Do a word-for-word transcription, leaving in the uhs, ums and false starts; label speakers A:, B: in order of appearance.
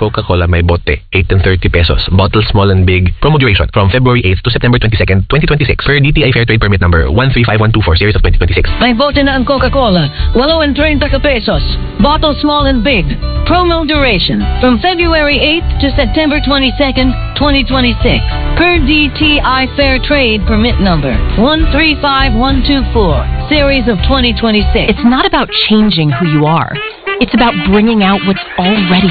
A: Coca-Cola may bote, eight and thirty pesos. Bottle small and big. Promo duration from February eighth to September twenty-second, twenty twenty-six. Per D T I Fair Trade Permit number one three five one two four series of twenty twenty-six.
B: May bote na ang Coca-Cola. eight and thirty pesos. Bottle small and big. Promo duration from February eighth to September twenty-second, twenty twenty-six. Per D T I Fair Trade Permit number one three five one two four series of twenty twenty-six.
C: It's not about changing who you are. It's about bringing out what's already